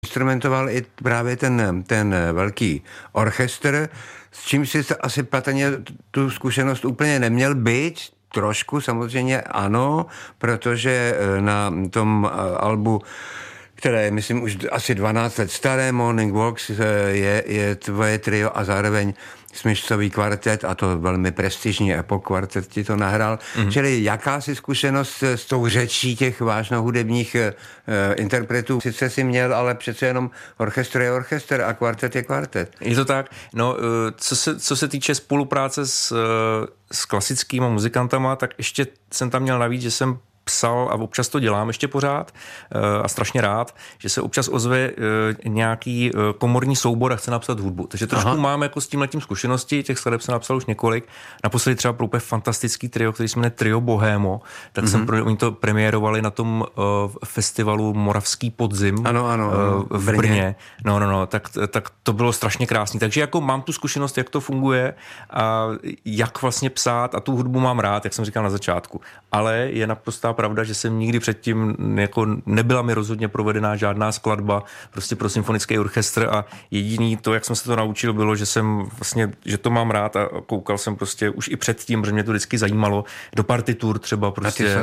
instrumentoval i právě ten velký orchestr, s čím si asi patrně tu zkušenost úplně neměl, byť trošku samozřejmě ano, protože na tom albu, které je, myslím, už asi 12 let staré, Morning Walks, je tvoje trio a zároveň smyčcový kvartet, a to velmi prestižní Epoch kvartet ti to nahrál. Čili jakási zkušenost s tou řečí těch vážnohudebních interpretů sice si měl, ale přece jenom orchestr je orchestr a kvartet je kvartet. Je to tak. No, co se týče spolupráce s klasickými muzikantama, tak ještě jsem tam měl navíc, že jsem psal, a občas to dělám ještě pořád a strašně rád, že se občas ozve nějaký komorní soubor a chce napsat hudbu. Takže trošku mám jako s tímhletím zkušenosti, těch skladeb jsem napsal už několik. Naposledy třeba pro úplně fantastický trio, který se jmenuje Trio Bohémo, tak oni to premiérovali na tom festivalu Moravský podzim v Brně. No, tak to bylo strašně krásný. Takže jako mám tu zkušenost, jak to funguje a jak vlastně psát, a tu hudbu mám rád, jak jsem říkal na začátku. Ale je naprostá pravda, že jsem nikdy předtím jako nebyla mi rozhodně provedená žádná skladba prostě pro symfonický orchestr a jediný to, jak jsem se to naučil, bylo, že jsem vlastně, že to mám rád a koukal jsem prostě už i předtím, protože mě to vždycky zajímalo, do partitur třeba prostě.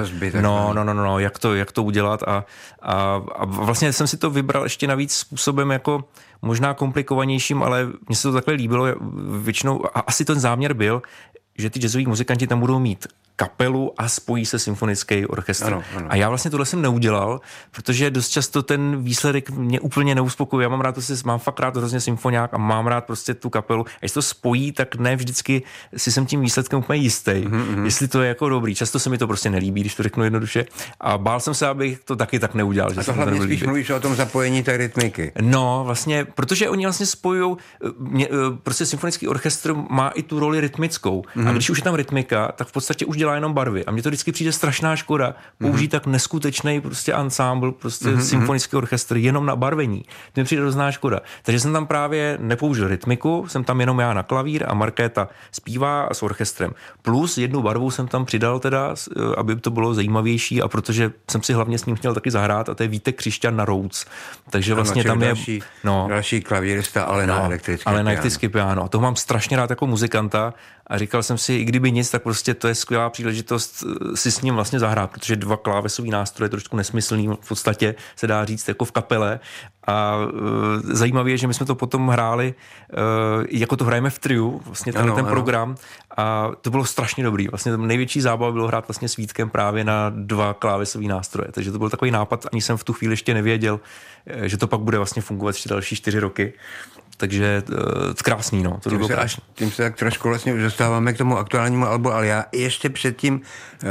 No, jak to udělat a vlastně jsem si to vybral ještě navíc způsobem jako možná komplikovanějším, ale mně se to takhle líbilo většinou a asi ten záměr byl, že ty jazzoví muzikanti tam budou mít kapelu a spojí se symfonický orchestr. Ano. A já vlastně tohle jsem neudělal, protože dost často ten výsledek mě úplně neuspokojuje. Já mám fakt rád hrozně symfoniák a mám rád prostě tu kapelu. A jestli to spojí, tak ne vždycky si jsem tím výsledkem úplně jistý. Jestli to je jako dobrý. Často se mi to prostě nelíbí, když to řeknu jednoduše. A bál jsem se, abych to taky tak neudělal. A to hlavně spíš mluvíš o tom zapojení té rytmiky. No, vlastně, protože oni vlastně spojujou, prostě symfonický orchestr má i tu roli rytmickou. A když už je tam rytmika, tak v podstatě už dělá jenom barvy. A mně to vždycky přijde strašná škoda použít tak neskutečný prostě ansámbl, prostě symfonický orchestr jenom na barvení. To mi přijde hrozná škoda. Takže jsem tam právě nepoužil rytmiku, jsem tam jenom já na klavír a Markéta zpívá s orchestrem. Plus jednu barvu jsem tam přidal teda, aby to bylo zajímavější a protože jsem si hlavně s ním chtěl taky zahrát a to je Vítek Křišťan na Rhodes. Takže vlastně tam je další klavírista, ale na elektrický piano. A to mám strašně rád jako muzikanta. A říkal jsem si, i kdyby nic, tak prostě to je skvělá příležitost si s ním vlastně zahrát, protože 2 klávesový nástroje trošku nesmyslný, v podstatě se dá říct jako v kapele. A zajímavé je, že my jsme to potom hráli, jako to hrajeme v triu, vlastně ten program, a to bylo strašně dobrý. Vlastně největší zábava bylo hrát vlastně s Vítkem právě na 2 klávesový nástroje. Takže to byl takový nápad, ani jsem v tu chvíli ještě nevěděl, že to pak bude vlastně fungovat ještě další 4 roky. Takže krásný, no. To bylo krásný. Tím se tak trošku vlastně už dostáváme k tomu aktuálnímu albu, ale já ještě předtím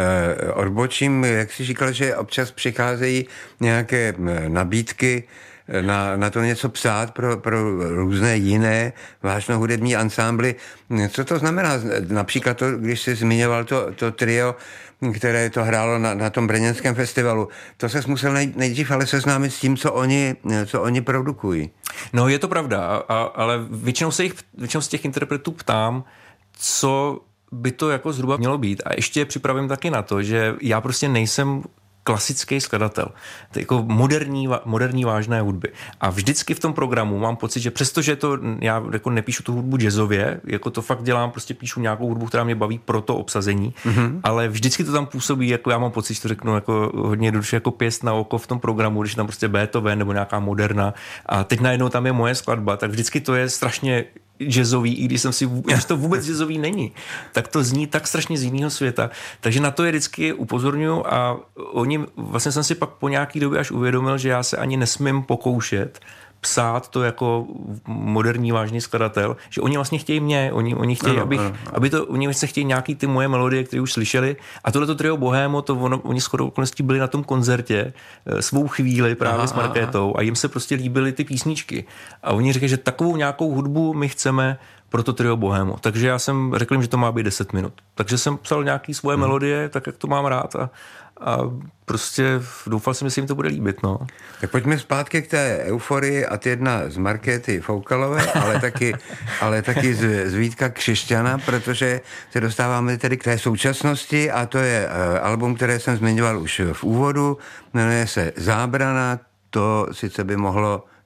odbočím, jak jsi říkal, že občas přicházejí nějaké nabídky na to něco psát pro různé jiné vážnohudební ansámbly. Co to znamená? Například to, když jsi zmiňoval to trio, které to hrálo na tom brněnském festivalu. To ses musel nejdřív ale seznámit s tím, co oni produkují. No, je to pravda, ale většinou se těch interpretů ptám, co by to jako zhruba mělo být. A ještě připravím taky na to, že já prostě nejsem klasický skladatel. To je jako moderní vážné hudby. A vždycky v tom programu mám pocit, že přestože já jako nepíšu tu hudbu jazzově, jako to fakt dělám, prostě píšu nějakou hudbu, která mě baví pro to obsazení, ale vždycky to tam působí, jako já mám pocit, že to řeknu jako hodně jednoduše jako pěst na oko v tom programu, když tam prostě Beethoven nebo nějaká moderna a teď najednou tam je moje skladba, tak vždycky to je strašně jazzový, i když když to vůbec jazzový není, tak to zní tak strašně z jiného světa. Takže na to je vždycky upozorňuji a vlastně jsem si pak po nějaký době až uvědomil, že já se ani nesmím pokoušet psát to jako moderní vážný skladatel, že oni vlastně chtějí mě, oni chtějí, oni se chtějí nějaký ty moje melodie, které už slyšeli a tohleto trio Bohémo, oni shodou okolností byli na tom koncertě svou chvíli právě s Markétou a jim se prostě líbily ty písničky a oni říkají, že takovou nějakou hudbu my chceme pro to trio Bohémo. Takže já jsem řekl jim, že to má být 10 minut. Takže jsem psal nějaký svoje melodie, tak jak to mám rád a prostě doufal jsem, že se jim to bude líbit, no. Tak pojďme zpátky k té euforii a ty jedna z Markéty Foukalové, ale taky z Vítka Křišťana, protože se dostáváme tedy k té současnosti a to je album, které jsem zmiňoval už v úvodu, jmenuje se Zábrana, to sice by mohlo